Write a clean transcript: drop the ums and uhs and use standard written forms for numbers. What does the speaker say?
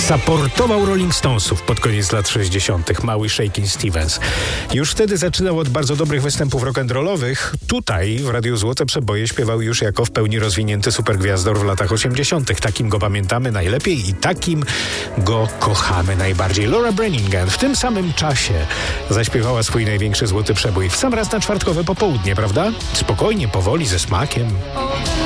Supportował Rolling Stonesów pod koniec lat 60. mały Shakin' Stevens. Już wtedy zaczynał od bardzo dobrych występów rock'n'rollowych. Tutaj w Radiu Złote Przeboje śpiewał już jako w pełni rozwinięty supergwiazdor w latach 80. Takim go pamiętamy najlepiej i takim go kochamy najbardziej. Laura Branigan w tym samym czasie zaśpiewała swój największy złoty przebój w sam raz na czwartkowe popołudnie, prawda? Spokojnie, powoli, ze smakiem.